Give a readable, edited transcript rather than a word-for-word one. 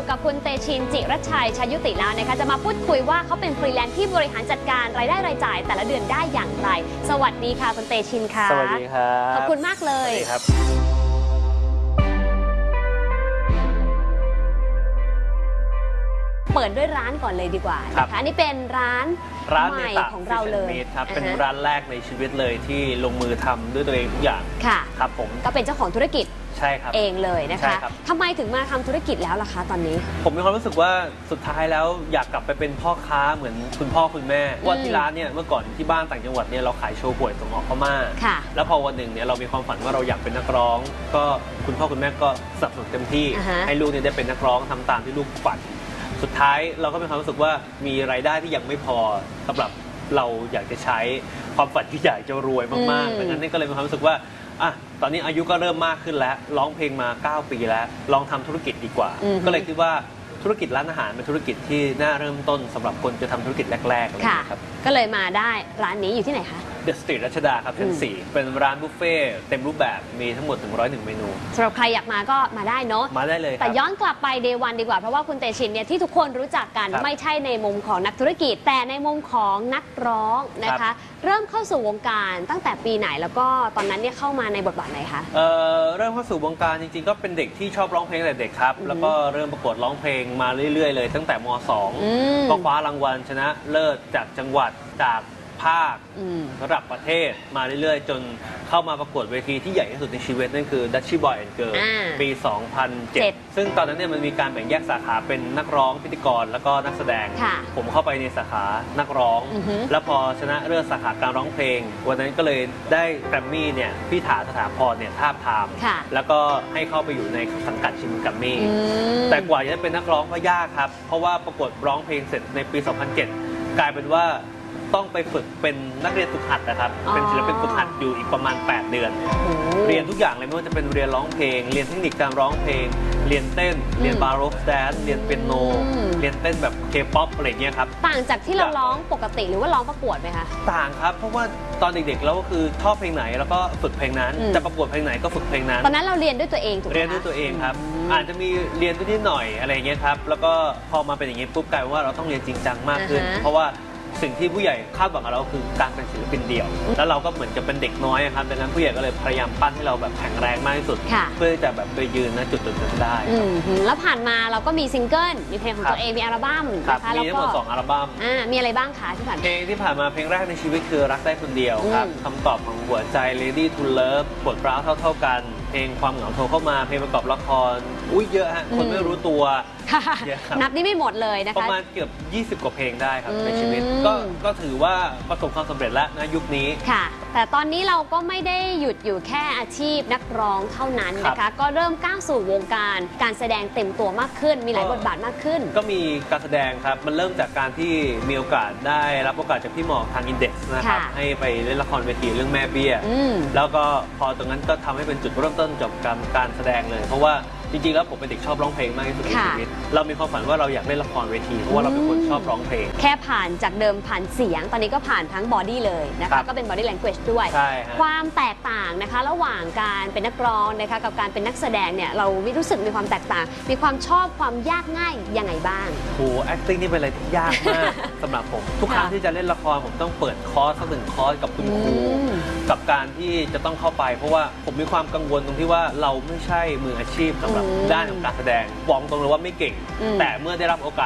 กับคุณเตชินจิรชัย ชยุติแล้วนะคะจะมาพูดคุยว่าเขาเป็นฟรีแลนซ์ที่บริหารจัดการรายได้รายจ่ายแต่ละเดือนได้อย่างไรสวัสดีค่ะคุณเตชินค่ะสวัสดีครับขอบคุณมากเลยสวัสดีครับเปิดด้วยร้านก่อนเลยดีกว่านะคะอันนี้เป็นร้านใหม่ของเราเลยครับเป็นร้านแรกในชีวิตเลยที่ลงมือทำด้วยตัวเองทุกอย่างค่ะครับผมก็เป็นเจ้าของธุรกิจใช่ครับเองเลยนะคะทำไมถึงมาทำธุรกิจแล้วล่ะคะตอนนี้ผมมีความรู้สึกว่าสุดท้ายแล้วอยากกลับไปเป็นพ่อค้าเหมือนคุณพ่อคุณแม่ว่าที่ร้านเนี่ยเมื่อก่อนที่บ้านต่างจังหวัดเนี่ยเราขายโชว์หวยส่งออกพม่าแล้วพอวันหนึ่งเนี่ยเรามีความฝันว่าเราอยากเป็นนักร้องก็คุณพ่อคุณแม่ก็สนับสนุนเต็มที่ให้ลูกเนี่ยได้เป็นนักร้องทำตามที่ลูกฝันสุดท้ายเราก็มีความรู้สึกว่ามีรายได้ที่ยังไม่พอสำหรับเราอยากจะใช้ความฝันที่อยากจะรวยมากๆดังนั้นนี่ก็เลยมีความรู้สึกว่าตอนนี้อายุก็เริ่มมากขึ้นแล้วร้องเพลงมา9 ปีแล้วลองทำธุรกิจดีกว่าก็เลยคิดว่าธุรกิจร้านอาหารเป็นธุรกิจที่น่าเริ่มต้นสำหรับคนจะทำธุรกิจแรกๆครับก็เลยมาได้ร้านนี้อยู่ที่ไหนคะเดอะสตรีทรัชดาครับชั้น4เป็นร้านบุฟเฟ่เต็มรูปแบบมีทั้งหมด101เมนูสำหรับใครอยากมาก็มาได้เนาะมาได้เลยแต่ย้อนกลับไปเดย์วันดีกว่าเพราะว่าคุณเตชินเนี่ยที่ทุกคนรู้จักกันไม่ใช่ในมุมของนักธุรกิจแต่ในมุมของนักร้องนะคะเริ่มเข้าสู่วงการตั้งแต่ปีไหนแล้วก็ตอนนั้นเนี่ยเข้ามาในบทบาทไหนคะเริ่มเข้าสู่วงการจริงๆก็เป็นเด็กที่ชอบร้องเพลงแต่เด็กครับแล้วก็เริ่มประกวดร้องเพลงมาเรื่อยๆเลยตั้งแต่ม.2 ก็คว้ารางวัลชนะเลิศจากจังหวัดจากภาคระดับประเทศมาเรื่อยๆจนเข้ามาประกวดเวทีที่ใหญ่ที่สุดในชีวิตนั่นคือ Dutchy Boy and Girl ปี 2007 ซึ่งตอนนั้นเนี่ยมันมีการแบ่งแยกสาขาเป็นนักร้องพิธีกรแล้วก็นักแสดงผมเข้าไปในสาขานักร้องแล้วพอชนะเลือกสาขาการร้องเพลงวันนั้นก็เลยได้แกรมมี่เนี่ยพี่ถาสถาพรเนี่ยทาบทามแล้วก็ให้เข้าไปอยู่ในสังกัดชิมแกรมมี่แต่กว่าจะเป็นนักร้องก็ยากครับเพราะว่าประกวดร้องเพลงเสร็จในปี 2007 กลายเป็นว่าต้องไปฝึกเป็นนักเรียนฝึกหัดนะครับเป็นศิลปินฝึกหัดอยู่อีกประมาณ8 เดือนเรียนทุกอย่างเลยไม่ว่าจะเป็นเรียนร้องเพลงเรียนเทคนิคการร้องเพลงเรียนเต้นเรียนบาโรกแดนซ์เรียนเปียโนเรียนเต้นแบบเคป๊อปอะไรเงี้ยครับต่างจากที่เราร้องปกติหรือว่าร้องประกวดไหมคะต่างครับเพราะว่าตอนเด็กๆเราก็คือชอบเพลงไหนแล้วก็ฝึกเพลงนั้นจะประกวดเพลงไหนก็ฝึกเพลงนั้นตอนนั้นเราเรียนด้วยตัวเองถูกไหมเรียนด้วยตัวเองครับอาจจะมีเรียนนิดหน่อยอะไรเงี้ยครับแล้วก็พอมาเป็นอย่างนี้ปุ๊บกลายเป็นว่าเราต้องเรียนจริงจังมากขึ้นเพราะว่าสิ่งที่ผู้ใหญ่คาดหวังกับเราคือการเป็นศิลปินเดี่ยวแล้วเราก็เหมือนจะเป็นเด็กน้อยครับดังนั้นผู้ใหญ่ก็เลยพยายามปั้นให้เราแบบแข็งแรงมากที่สุดเพื่อจะแบบไปยืนณจุดนั้นได้แล้วผ่านมาเราก็มีซิงเกิลมีเพลงของตัวเองมีอัลบั้มนะคะมีทั้งหมด2 อัลบั้มมีอะไรบ้างคะที่ผ่านเพลงที่ผ่านมาเพลงแรกในชีวิตคือรักได้คนเดียวครับคำตอบของหัวใจ Lady to Love บทร้าวเท่ากันเพลงความเหงาโทรเข้ามาเพลงประกอบละครเยอะฮะคนไม่รู้ตัวนับนี่ไม่หมดเลยนะคะประมาณเกือบ20 กว่าเพลงได้ครับในชีวิตก็ถือว่าประสบความสำเร็จแล้วนะยุคนี้ค่ะแต่ตอนนี้เราก็ไม่ได้หยุดอยู่แค่อาชีพนักร้องเท่านั้นนะคะก็เริ่มก้าวสู่วงการแสดงเต็มตัวมากขึ้นมีหลายบทบาทมากขึ้นก็มีการแสดงครับมันเริ่มจากการที่มีโอกาสได้รับโอกาสจากพี่หมอกทาง Index นะครับให้ไปเล่นละครเวทีเรื่องแม่เบี้ยแล้วก็พอตรงนั้นก็ทำให้เป็นจุดเริ่มต้นจากการแสดงเลยเพราะว่าจริงๆแล้วผมเป็นเด็กชอบร้องเพลงมากที่สุดในชีวิตเรามีความฝันว่าเราอยากเล่นละครเวทีเพราะว่าเราเป็นคนชอบร้องเพลงแค่ผ่านจากเดิมผ่านเสียงตอนนี้ก็ผ่านทั้งบอดี้เลยนะคะก็เป็น body language ด้วยความแตกต่างนะคะระหว่างการเป็นนักร้องนะคะกับการเป็นนักแสดงเนี่ยเรารู้สึกมีความแตกต่างมีความชอบความยากง่ายยังไงบ้างโอ้ acting นี่เป็นอะไรที่ยากมากสำหรับผมทุกครั้งที่จะเล่นละครผมต้องเปิดคอร์สสัก1 คอร์สกับคุณครูกับการที่จะต้องเข้าไปเพราะว่าผมมีความกังวลตรงที่ว่าเราไม่ใช่มืออาชีพสำหรับด้านของการแสดงบอกตรงเลยว่าไม่เก่งแต่เมื่อได้รับโอกาส